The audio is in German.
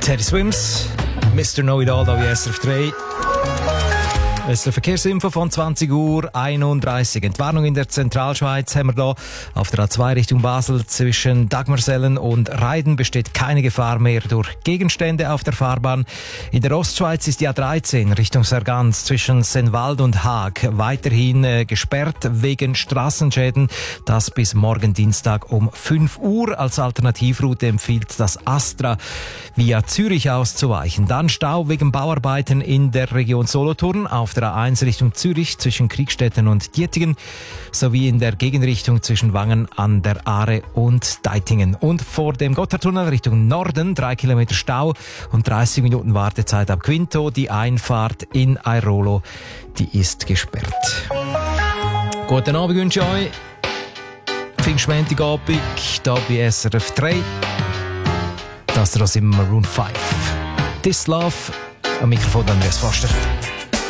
Teddy Swims, Mr. Know-It-All da wie SRF 3. Es ist eine Verkehrsinfo von 20:31 Uhr. Entwarnung in der Zentralschweiz haben wir da. Auf der A2 Richtung Basel zwischen Dagmarsellen und Reiden besteht keine Gefahr mehr durch Gegenstände auf der Fahrbahn. In der Ostschweiz ist die A13 Richtung Sargans zwischen Sennwald und Haag weiterhin gesperrt wegen Straßenschäden. Das bis morgen Dienstag um 5 Uhr. Als Alternativroute empfiehlt das Astra via Zürich auszuweichen. Dann Stau wegen Bauarbeiten in der Region Solothurn auf der A1 Richtung Zürich zwischen Kriegstetten und Dietingen sowie in der Gegenrichtung zwischen Wangen an der Aare und Deitingen. Und vor dem Gotthardtunnel Richtung Norden 3 Kilometer Stau und 30 Minuten Wartezeit ab Quinto. Die Einfahrt in Airolo, die ist gesperrt. Guten Abend wünsche ich euch. Pfingstmontagabend hier bei SRF 3. Das sind Maroon 5. This Love. Am Mikrofon Andreas Foster.